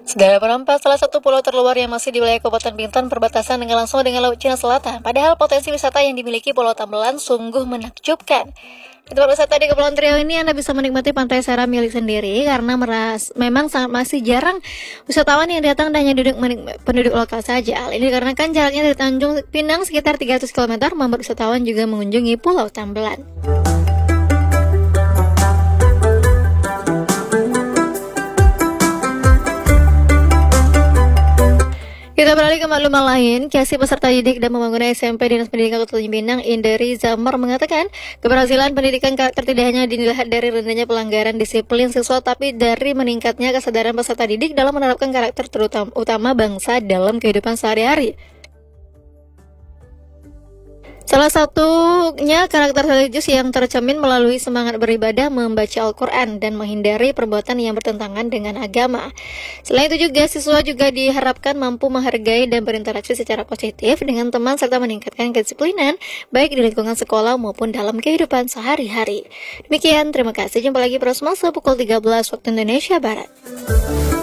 Segara Perempat, salah satu pulau terluar yang masih di wilayah Kabupaten Bintan, perbatasan dengan langsung dengan Laut Cina Selatan. Padahal potensi wisata yang dimiliki Pulau Tambelan sungguh menakjubkan. Di tempat wisata di Kepulauan Riau ini Anda bisa menikmati pantai Sara milik sendiri karena memang masih jarang wisatawan yang datang dan hanya penduduk lokal saja. Hal ini dikarenakan jaraknya dari Tanjung Pinang sekitar 300 km, membuat wisatawan juga mengunjungi Pulau Tambelan. Kita beralih ke maklumat lain. Kiasi peserta didik dan pembangunan SMP Dinas Pendidikan Kota Tanjung Pinang, Indri Zamar, mengatakan keberhasilan pendidikan karakter tidak hanya dilihat dari rendahnya pelanggaran disiplin siswa, tapi dari meningkatnya kesadaran peserta didik dalam menerapkan karakter utama bangsa dalam kehidupan sehari-hari. Salah satunya karakter religius yang tercermin melalui semangat beribadah, membaca Al-Quran, dan menghindari perbuatan yang bertentangan dengan agama. Selain itu juga, siswa juga diharapkan mampu menghargai dan berinteraksi secara positif dengan teman serta meningkatkan kedisiplinan, baik di lingkungan sekolah maupun dalam kehidupan sehari-hari. Demikian, terima kasih. Jumpa lagi pada Selasa pukul 13 waktu Indonesia Barat.